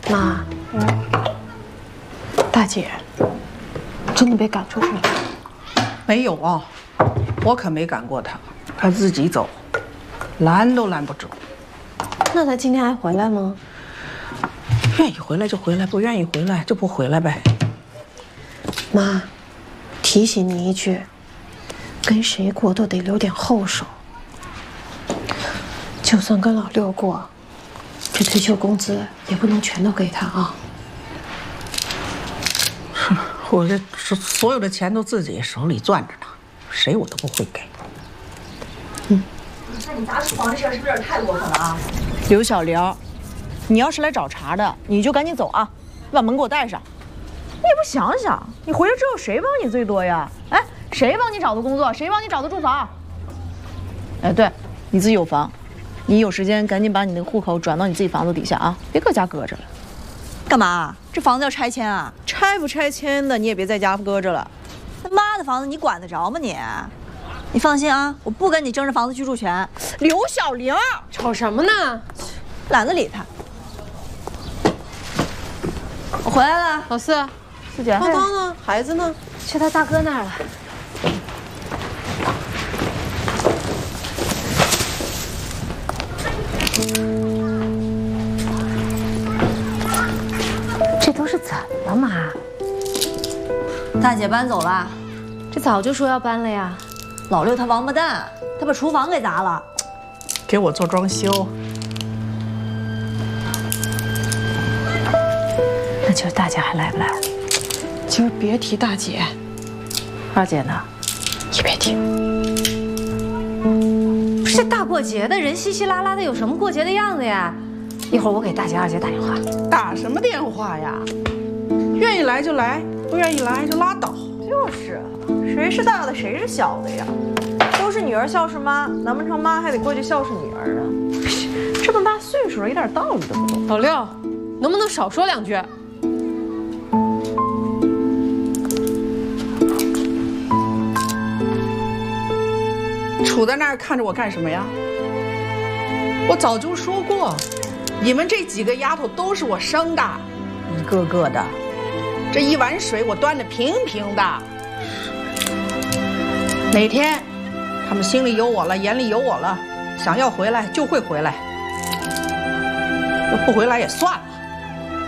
妈，大姐真的被赶出去了？ 没有啊，我可没赶过他，他自己走，拦都拦不住。 那他今天还回来吗？ 愿意回来就回来，不愿意回来就不回来呗。 妈，提醒你一句，跟谁过都得留点后手。就算跟老六过，这退休工资也不能全都给他啊。 我这所有的钱都自己手里攥着呢，谁我都不会给。 那你砸厨房这事儿是不是有点太过分了啊？ 刘小玲，你要是来找茬的，你就赶紧走啊，你把门给我带上。你也不想想，你回来之后谁帮你最多呀？哎，谁帮你找的工作？谁帮你找的住房？哎，对，你自己有房，你有时间赶紧把你那个户口转到你自己房子底下啊，别搁家搁着了。 干嘛？这房子要拆迁啊？ 拆不拆迁的，你也别在家搁着了。 他妈的房子你管得着吗你？你放心啊，我不跟你争这房子居住权。 刘小玲， 吵什么呢？ 懒得理他。我回来了， 老四， 四姐。 涛涛呢？孩子呢？去他大哥那儿了。这都是怎么了，妈？ 大姐搬走了， 这早就说要搬了呀。 老六他王八蛋，他把厨房给砸了。 给我做装修， 那今儿大姐还来不来？今儿别提大姐，二姐呢？也别提。不是大过节的，人稀稀拉拉的，有什么过节的样子呀？一会儿我给大姐、二姐打电话。 打什么电话呀？愿意来就来，不愿意来就拉倒。 就是啊，谁是大的，谁是小的呀？都是女儿孝顺妈，难不成妈还得过去孝顺女儿啊？这么大岁数了，一点道理都不懂。 老六，能不能少说两句？ 杵在那儿看着我干什么呀？我早就说过，你们这几个丫头都是我生的，一个个的，这一碗水我端得平平的。哪天他们心里有我了，眼里有我了，想要回来就会回来，要不回来也算了。